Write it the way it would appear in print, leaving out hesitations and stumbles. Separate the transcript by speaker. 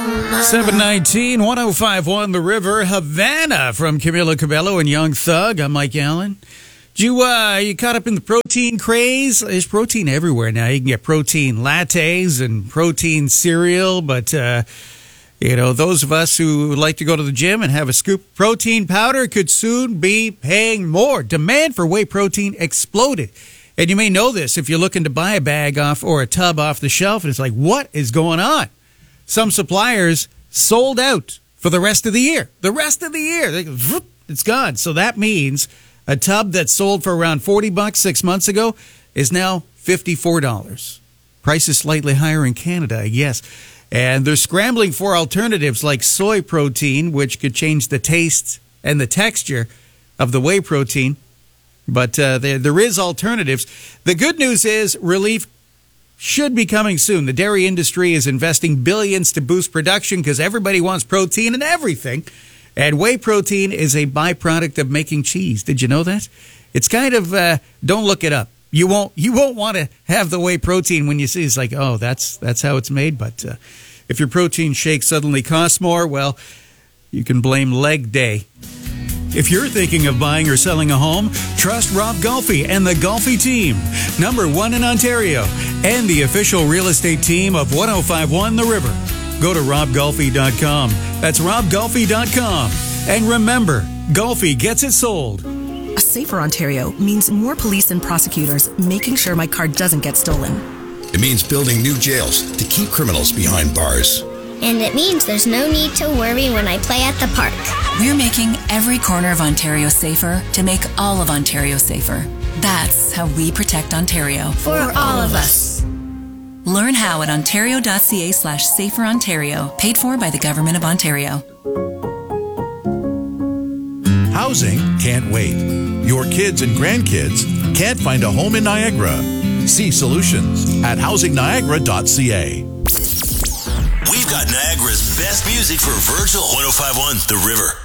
Speaker 1: 719, 1051 The River, Havana from Camila Cabello and Young Thug. I'm Mike Allen. You caught up in the protein craze? There's protein everywhere now. You can get protein lattes and protein cereal, but, those of us who like to go to the gym and have a scoop of protein powder could soon be paying more. Demand for whey protein exploded. And you may know this if you're looking to buy a bag off or a tub off the shelf, and it's like, what is going on? Some suppliers sold out for the rest of the year. It's gone. So that means a tub that sold for around $40 6 months ago is now $54. Price is slightly higher in Canada, yes. And they're scrambling for alternatives like soy protein, which could change the taste and the texture of the whey protein. But there is alternatives. The good news is relief should be coming soon. The dairy industry is investing billions to boost production because everybody wants protein and everything. And whey protein is a byproduct of making cheese. Did you know that? It's kind of, don't look it up. You won't want to have the whey protein when you see it's like, oh, that's how it's made. But if your protein shake suddenly costs more, well, you can blame leg day. If you're thinking of buying or selling a home, trust Rob Golfi and the Golfi team, #1 in Ontario, and the official real estate team of 1051 The River. Go to robgolfi.com. That's robgolfi.com. And remember, Golfi gets it sold.
Speaker 2: A safer Ontario means more police and prosecutors making sure my car doesn't get stolen.
Speaker 3: It means building new jails to keep criminals behind bars.
Speaker 4: And it means there's no need to worry when I play at the park.
Speaker 5: We're making every corner of Ontario safer to make all of Ontario safer. That's how we protect Ontario.
Speaker 4: For all of us.
Speaker 5: Learn how at ontario.ca/saferontario, paid for by the Government of Ontario.
Speaker 6: Housing can't wait. Your kids and grandkids can't find a home in Niagara. See solutions at housingniagara.ca.
Speaker 7: We've got Niagara's best music for Virgil. 1051 The River.